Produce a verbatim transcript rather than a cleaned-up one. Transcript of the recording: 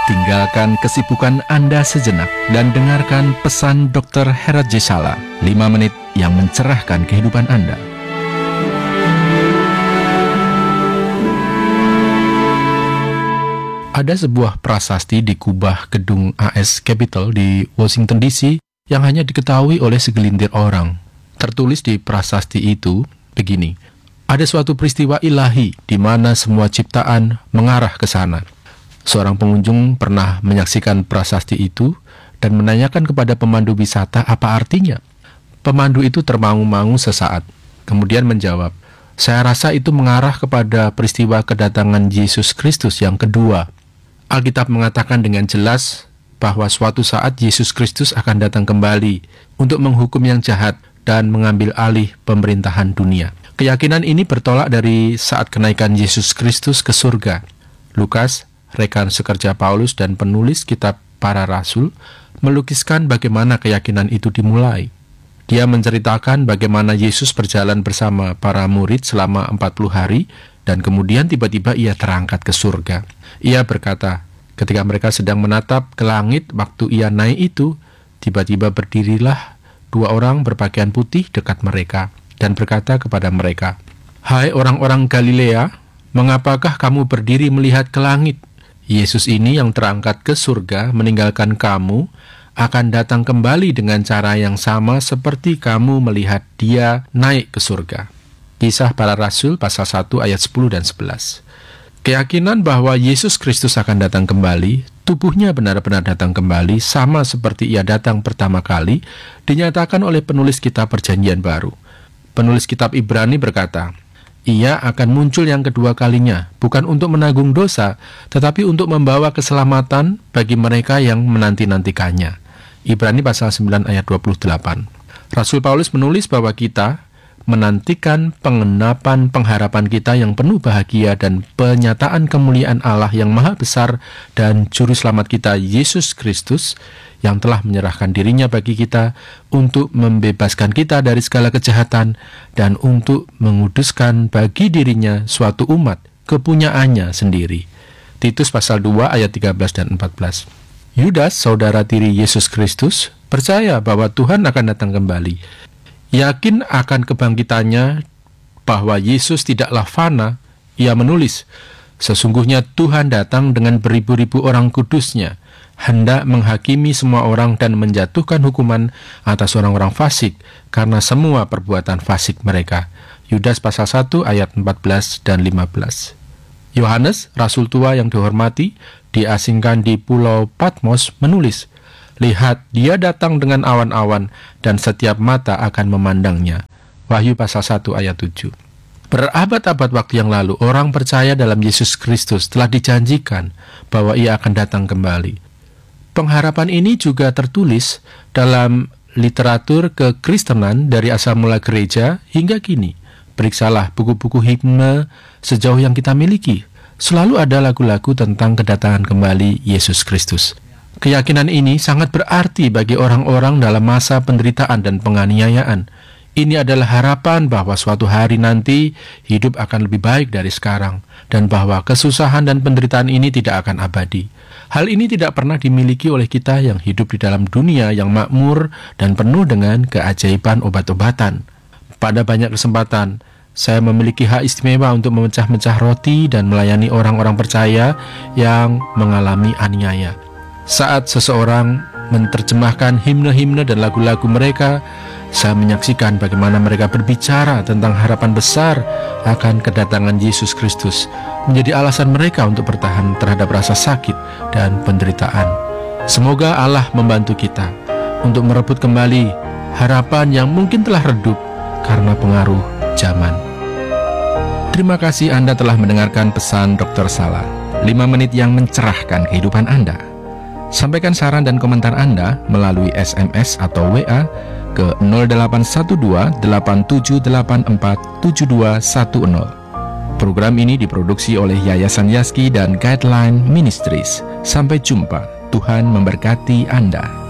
Tinggalkan kesibukan Anda sejenak dan dengarkan pesan dokter Herat Jesala, lima menit yang mencerahkan kehidupan Anda. Ada sebuah prasasti di kubah gedung A S Capitol di Washington D C yang hanya diketahui oleh segelintir orang. Tertulis di prasasti itu begini: ada suatu peristiwa ilahi di mana semua ciptaan mengarah ke sana. Seorang pengunjung pernah menyaksikan prasasti itu dan menanyakan kepada pemandu wisata apa artinya. Pemandu itu termangu-mangu sesaat, kemudian menjawab, "Saya rasa itu mengarah kepada peristiwa kedatangan Yesus Kristus yang kedua." Alkitab mengatakan dengan jelas bahwa suatu saat Yesus Kristus akan datang kembali untuk menghukum yang jahat dan mengambil alih pemerintahan dunia. Keyakinan ini bertolak dari saat kenaikan Yesus Kristus ke surga. Lukas, rekan sekerja Paulus dan penulis kitab Para Rasul, melukiskan bagaimana keyakinan itu dimulai. Dia menceritakan bagaimana Yesus berjalan bersama para murid selama empat puluh hari dan kemudian tiba-tiba ia terangkat ke surga. Ia berkata, ketika mereka sedang menatap ke langit waktu ia naik itu, tiba-tiba berdirilah dua orang berpakaian putih dekat mereka dan berkata kepada mereka, "Hai orang-orang Galilea, mengapakah kamu berdiri melihat ke langit? Yesus ini yang terangkat ke surga meninggalkan kamu akan datang kembali dengan cara yang sama seperti kamu melihat dia naik ke surga." Kisah Para Rasul pasal satu ayat sepuluh dan sebelas. Keyakinan bahwa Yesus Kristus akan datang kembali, tubuhnya benar-benar datang kembali sama seperti ia datang pertama kali, dinyatakan oleh penulis kitab Perjanjian Baru. Penulis kitab Ibrani berkata, ia akan muncul yang kedua kalinya, bukan untuk menanggung dosa, tetapi untuk membawa keselamatan bagi mereka yang menanti-nantikannya. Ibrani pasal sembilan ayat dua puluh delapan. Rasul Paulus menulis bahwa kita menantikan pengenapan pengharapan kita yang penuh bahagia dan penyataan kemuliaan Allah yang maha besar dan juru selamat kita Yesus Kristus yang telah menyerahkan dirinya bagi kita untuk membebaskan kita dari segala kejahatan dan untuk menguduskan bagi dirinya suatu umat kepunyaannya sendiri. Titus pasal dua ayat tiga belas dan empat belas. Yudas, saudara tiri Yesus Kristus, percaya bahwa Tuhan akan datang kembali. Yakin akan kebangkitannya bahwa Yesus tidaklah fana, ia menulis, sesungguhnya Tuhan datang dengan beribu-ribu orang kudusnya, hendak menghakimi semua orang dan menjatuhkan hukuman atas orang-orang fasik karena semua perbuatan fasik mereka. Yudas pasal satu ayat empat belas dan lima belas. Yohanes, rasul tua yang dihormati, diasingkan di pulau Patmos, menulis, lihat, dia datang dengan awan-awan dan setiap mata akan memandangnya. Wahyu pasal satu ayat tujuh. Berabad-abad waktu yang lalu, orang percaya dalam Yesus Kristus telah dijanjikan bahwa ia akan datang kembali. Pengharapan ini juga tertulis dalam literatur kekristenan dari asal mula gereja hingga kini. Periksalah buku-buku himne sejauh yang kita miliki. Selalu ada lagu-lagu tentang kedatangan kembali Yesus Kristus. Keyakinan ini sangat berarti bagi orang-orang dalam masa penderitaan dan penganiayaan. Ini adalah harapan bahwa suatu hari nanti hidup akan lebih baik dari sekarang, dan bahwa kesusahan dan penderitaan ini tidak akan abadi. Hal ini tidak pernah dimiliki oleh kita yang hidup di dalam dunia yang makmur dan penuh dengan keajaiban obat-obatan. Pada banyak kesempatan, saya memiliki hak istimewa untuk memecah-mecah roti dan melayani orang-orang percaya yang mengalami aniaya. Saat seseorang menerjemahkan himne-himne dan lagu-lagu mereka, saya menyaksikan bagaimana mereka berbicara tentang harapan besar akan kedatangan Yesus Kristus, menjadi alasan mereka untuk bertahan terhadap rasa sakit dan penderitaan. Semoga Allah membantu kita untuk merebut kembali harapan yang mungkin telah redup karena pengaruh zaman. Terima kasih Anda telah mendengarkan pesan dokter Sala, lima menit yang mencerahkan kehidupan Anda. Sampaikan saran dan komentar Anda melalui S M S atau W A ke nol delapan satu dua delapan tujuh delapan empat tujuh dua satu nol. Program ini diproduksi oleh Yayasan Yaski dan Guideline Ministries. Sampai jumpa. Tuhan memberkati Anda.